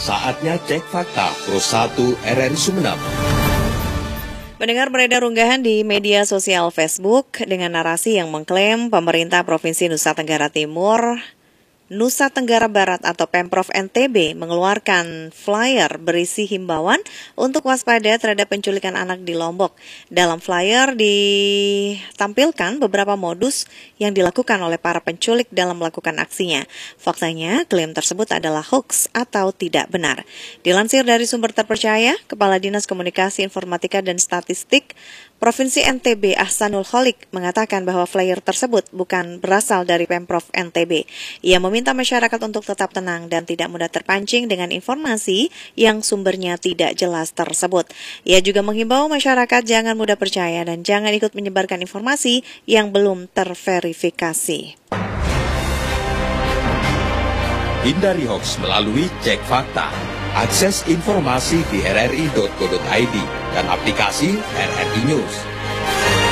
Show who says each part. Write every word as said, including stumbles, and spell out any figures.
Speaker 1: Saatnya cek fakta Pro satu R R I Sumeneb.
Speaker 2: Mendengar beredar unggahan di media sosial Facebook dengan narasi yang mengklaim pemerintah Provinsi Nusa Tenggara Timur, Nusa Tenggara Barat atau Pemprov N T B mengeluarkan flyer berisi himbauan untuk waspada terhadap penculikan anak di Lombok. Dalam flyer ditampilkan beberapa modus yang dilakukan oleh para penculik dalam melakukan aksinya. Faktanya, klaim tersebut adalah hoax atau tidak benar. Dilansir dari sumber terpercaya, Kepala Dinas Komunikasi Informatika dan Statistik Provinsi N T B Ahsanul Kholik mengatakan bahwa flyer tersebut bukan berasal dari Pemprov N T B. Ia meminta masyarakat untuk tetap tenang dan tidak mudah terpancing dengan informasi yang sumbernya tidak jelas tersebut. Ia juga menghimbau masyarakat jangan mudah percaya dan jangan ikut menyebarkan informasi yang belum terverifikasi.
Speaker 1: Hindari hoax melalui cek fakta. Akses informasi di r r i titik co titik i d dan aplikasi R R I News.